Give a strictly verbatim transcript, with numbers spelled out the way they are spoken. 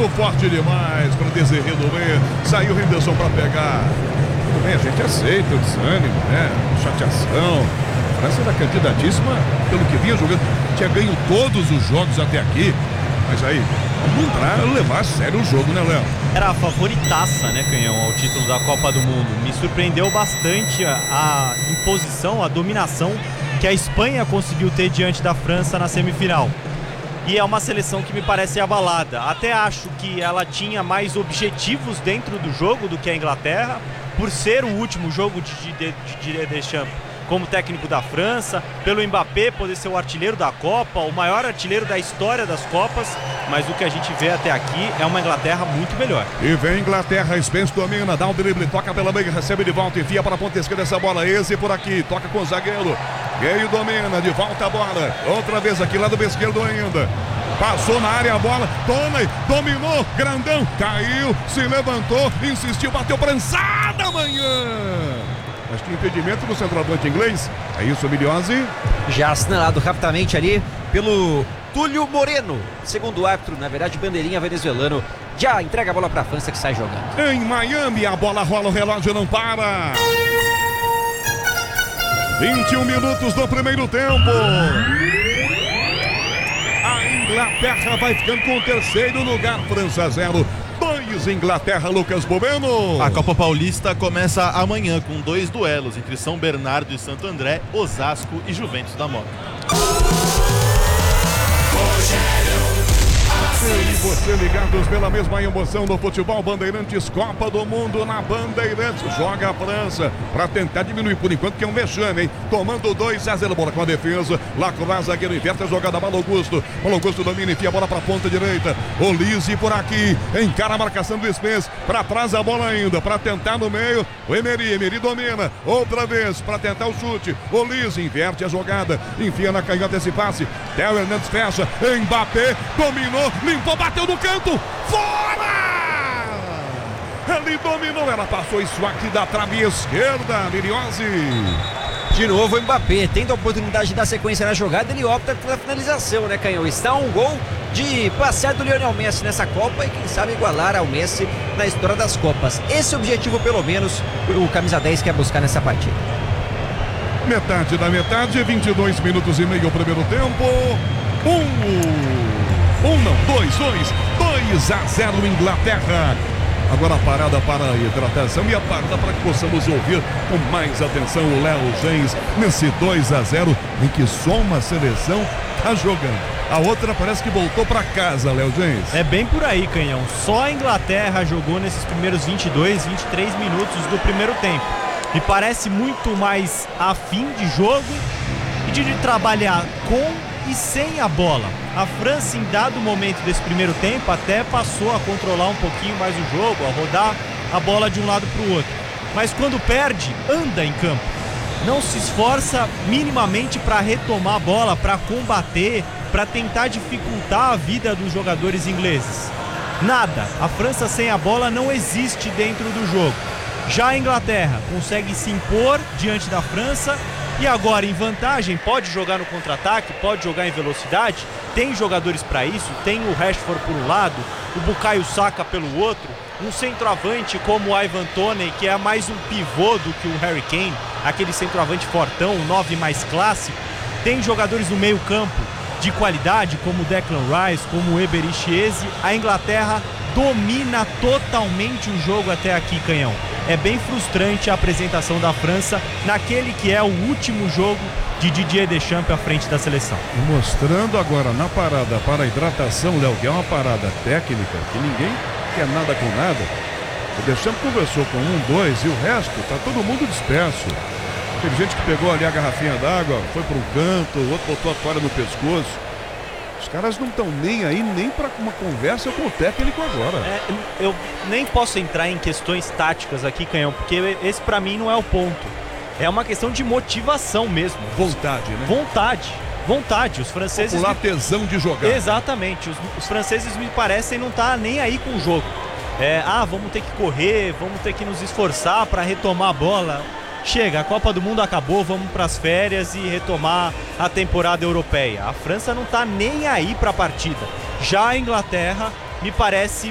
Tocando forte demais para Desirê Doué. Saiu o Henderson para pegar. Tudo bem, a gente aceita o desânimo, né? Chateação. A França era candidatíssima, pelo que vinha jogando. Tinha ganho todos os jogos até aqui. Mas aí, vamos pra levar a sério o jogo, né, Léo? Era a favoritaça, né, Canhão, ao título da Copa do Mundo. Me surpreendeu bastante a, a imposição, a dominação que a Espanha conseguiu ter diante da França na semifinal. E é uma seleção que me parece abalada. Até acho que ela tinha mais objetivos dentro do jogo do que a Inglaterra, por ser o último jogo de Didier Deschamps como técnico da França, pelo Mbappé poder ser o artilheiro da Copa, o maior artilheiro da história das Copas, mas o que a gente vê até aqui é uma Inglaterra muito melhor. E vem Inglaterra, Spence domina, dá um drible, toca pela meia, recebe de volta, enfia para a ponta esquerda essa bola, esse por aqui, toca com o zagueiro, Gay domina, de volta a bola, outra vez aqui, lado esquerdo ainda. Passou na área a bola, Toney, dominou, grandão, caiu, se levantou, insistiu, bateu prensada amanhã. Acho que impedimento do centroavante inglês. É isso, Miliose. Já assinalado rapidamente ali pelo Túlio Moreno. Segundo o árbitro, na verdade, bandeirinha venezuelano. Já entrega a bola para a França que sai jogando. Em Miami, a bola rola, o relógio não para. vinte e um minutos do primeiro tempo. A Inglaterra vai ficando com o terceiro lugar. França zero. dois Inglaterra, Lucas Bobeno. A Copa Paulista começa amanhã com dois duelos entre São Bernardo e Santo André, Osasco e Juventus da Moca. E você ligados pela mesma emoção no futebol. Bandeirantes, Copa do Mundo na Bandeirantes. Joga a França para tentar diminuir por enquanto, que é um vexame, hein? Tomando dois a zero, bola com a defesa. Lá com o zagueiro, inverte a jogada, Malo Augusto. Malo Augusto domina, enfia a bola para a ponta direita. Olise por aqui, encara a marcação do Spence. Para trás a bola ainda, para tentar no meio. O Emery, Emery domina. Outra vez para tentar o chute. Olise inverte a jogada, enfia na canhota esse passe. Theo Hernandes fecha. Mbappé dominou, limpou, bateu no canto, fora! Ele dominou, ela passou isso aqui da trave esquerda, Miliose. De novo o Mbappé, tendo a oportunidade de dar sequência na jogada, ele opta pela finalização, né, Canhão? Está um gol de passar do Lionel Messi nessa Copa e quem sabe igualar ao Messi na história das Copas. Esse objetivo, pelo menos, o camisa dez quer buscar nessa partida. Metade da metade, vinte e dois minutos e meio o primeiro tempo. Um... Um não, dois, dois, dois a zero Inglaterra. Agora a parada para a hidratação e a parada para que possamos ouvir com mais atenção o Léo Gens nesse dois a zero em que só uma seleção está jogando. A outra parece que voltou para casa, Léo Gens. É bem por aí, Canhão. Só a Inglaterra jogou nesses primeiros vinte e dois, vinte e três minutos do primeiro tempo. Me parece muito mais afim de jogo e de trabalhar com e sem a bola. A França, em dado momento desse primeiro tempo, até passou a controlar um pouquinho mais o jogo, a rodar a bola de um lado para o outro. Mas quando perde, anda em campo. Não se esforça minimamente para retomar a bola, para combater, para tentar dificultar a vida dos jogadores ingleses. Nada. A França sem a bola não existe dentro do jogo. Já a Inglaterra consegue se impor diante da França e agora em vantagem, pode jogar no contra-ataque, pode jogar em velocidade, tem jogadores para isso, tem o Rashford por um lado, o Bukayo Saka pelo outro, um centroavante como o Ivan Toney, que é mais um pivô do que o Harry Kane, aquele centroavante fortão, um nove mais clássico, tem jogadores no meio campo de qualidade como o Declan Rice, como o Eberechi Chiese. A Inglaterra domina totalmente o jogo até aqui, Canhão. É bem frustrante a apresentação da França naquele que é o último jogo de Didier Deschamps à frente da seleção. Mostrando agora na parada para a hidratação, Léo, que é uma parada técnica, que ninguém quer nada com nada. O Deschamps conversou com um, dois e o resto, tá todo mundo disperso. Teve gente que pegou ali a garrafinha d'água, foi para um canto, o outro botou a toalha no pescoço. Os caras não estão nem aí, nem para uma conversa com o técnico agora. É, eu nem posso entrar em questões táticas aqui, Canhão, porque esse para mim não é o ponto. É uma questão de motivação mesmo. Vontade, né? Vontade. Vontade. Os franceses... Popular tesão de jogar. Exatamente. Os, os franceses me parecem não estar nem aí com o jogo. É, ah, vamos ter que correr, vamos ter que nos esforçar para retomar a bola. Chega, a Copa do Mundo acabou, vamos para as férias e retomar a temporada europeia. A França não está nem aí para a partida. Já a Inglaterra me parece